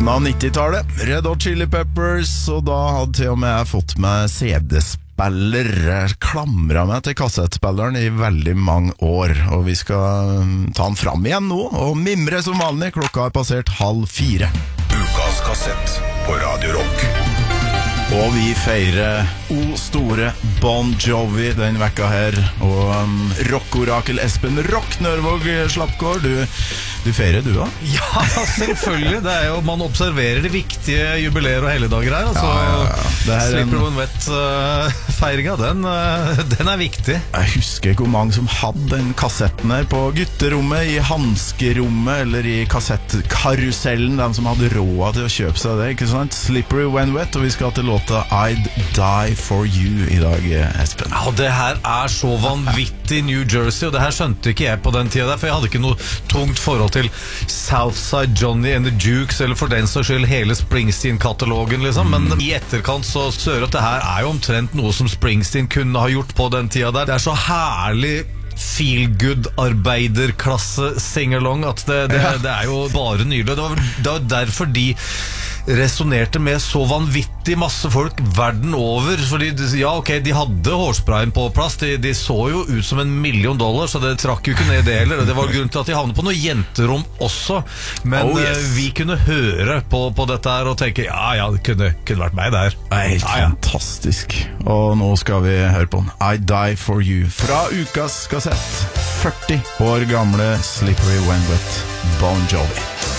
Slutten av 90-tallet, Red Hot Chili Peppers, og da hadde til og med jeg fått med CD-spiller. Jeg klamret meg til kassettspilleren i veldig mange år, og vi skal ta den fram igjen nå, og mimre som vanlig. Klokka har passert 3:30. Ukas kassett på Radio Rock. Og vi feirer store Bon Jovi den vekka her. Og rockorakel Espen Rock Nørvåg Slappgård, du feirer du da? Ja, selvfølgelig. Det jo, man observerer de viktige jubileer og helligdager her. Altså, Slippery When Wet-feiringa, den viktig. Jeg husker ikke hvor mange som hadde den kassetten her på gutterommet, i hanskerommet eller i kassettkarusellen, de som hadde råd til å kjøpe seg det, ikke sant? Slippery When Wet, og vi skal til låta I'd Die For You i dag, Espen. Ja, det her så vanvittig New Jersey, og det her skjønte ikke jeg på den tida der, for jeg hadde ikke noe tungt forhold til Southside Johnny and the Jukes, eller for den saks skyld hele Springsteen-katalogen, liksom. Men i etterkant så ser jeg at det her jo omtrent noe som Springsteen kunne ha gjort på den tida der. Det så herlig feel-good-arbeiderklasse sing-along at det jo bare nydelig. Det var derfor de resonerte med så vanvittig masse folk verden over. Fordi ja, ok, de hadde hårsprayen på plass, de så jo ut som $1 million, så det trakk jo ikke ned det heller. Det var grunnen til at de havnet på noe jenterom også. Men vi kunne høre på dette her og tenke, ja, det kunne vært meg der. Helt fantastisk. Og nå skal vi høre på den I Die For You fra ukas kassett. 40 år gamle Slippery When Wet, Bon Jovi.